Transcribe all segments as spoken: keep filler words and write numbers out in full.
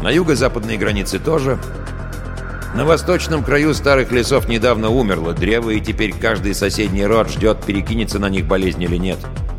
На юго-западной границе тоже. На восточном краю старых лесов недавно умерло древо, и теперь каждый соседний род ждет, перекинется на них болезнь или нет.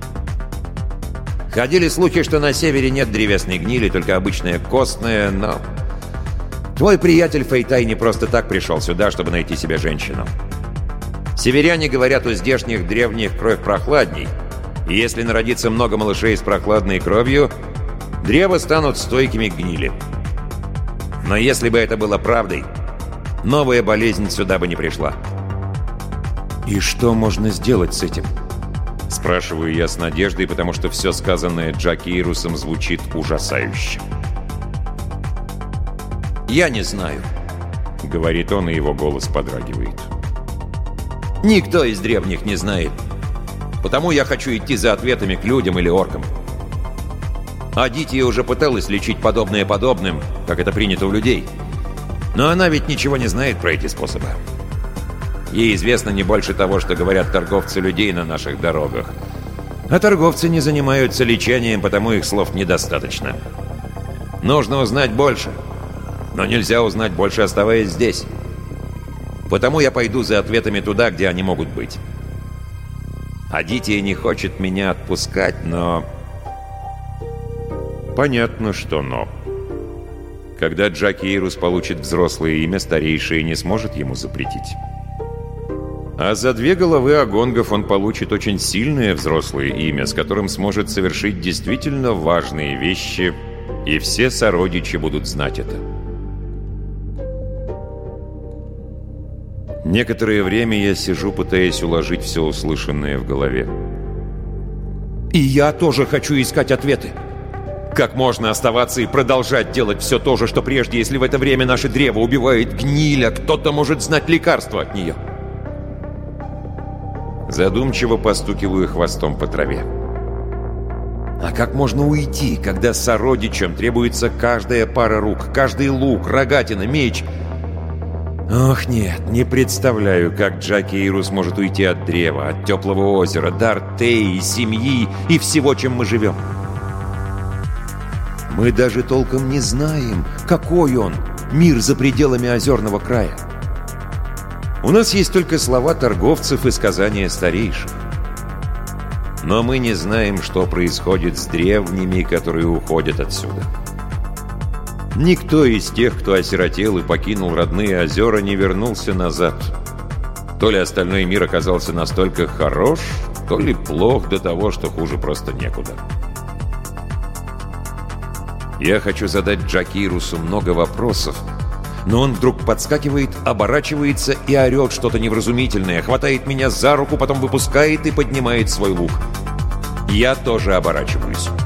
Ходили слухи, что на севере нет древесной гнили, только обычная костная, но... Твой приятель Фэйтай не просто так пришел сюда, чтобы найти себе женщину. Северяне говорят, у здешних древних кровь прохладней, и если народится много малышей с прохладной кровью, древа станут стойкими к гнили. Но если бы это было правдой, новая болезнь сюда бы не пришла. «И что можно сделать с этим?» Спрашиваю я с надеждой, потому что все сказанное Джакейрусом звучит ужасающе. «Я не знаю», — говорит он, и его голос подрагивает. «Никто из древних не знает. Потому я хочу идти за ответами к людям или оркам. Адития уже пыталась лечить подобное подобным, как это принято у людей. Но она ведь ничего не знает про эти способы. Ей известно не больше того, что говорят торговцы людей на наших дорогах. А торговцы не занимаются лечением, потому их слов недостаточно. Нужно узнать больше. Но нельзя узнать больше, оставаясь здесь. Потому я пойду за ответами туда, где они могут быть. Адития не хочет меня отпускать, но... Понятно, что «но». Когда Джакейрус получит взрослое имя, старейший не сможет ему запретить. А за две головы агонгов он получит очень сильное взрослое имя, с которым сможет совершить действительно важные вещи, и все сородичи будут знать это. Некоторое время я сижу, пытаясь уложить все услышанное в голове. «И я тоже хочу искать ответы. Как можно оставаться и продолжать делать все то же, что прежде, если в это время наше древо убивает гниль, а кто-то может знать лекарство от нее?» Задумчиво постукиваю хвостом по траве. А как можно уйти, когда сородичам требуется каждая пара рук, каждый лук, рогатина, меч? Ох, нет, не представляю, как Джакейрус может уйти от древа, от теплого озера, Дартеи, семьи и всего, чем мы живем. Мы даже толком не знаем, какой он, мир за пределами озерного края. У нас есть только слова торговцев и сказания старейших. Но мы не знаем, что происходит с древними, которые уходят отсюда. Никто из тех, кто осиротел и покинул родные озера, не вернулся назад. То ли остальной мир оказался настолько хорош, то ли плох до того, что хуже просто некуда. Я хочу задать Джакейрусу много вопросов, но он вдруг подскакивает, оборачивается и орет что-то невразумительное, хватает меня за руку, потом выпускает и поднимает свой лук. Я тоже оборачиваюсь.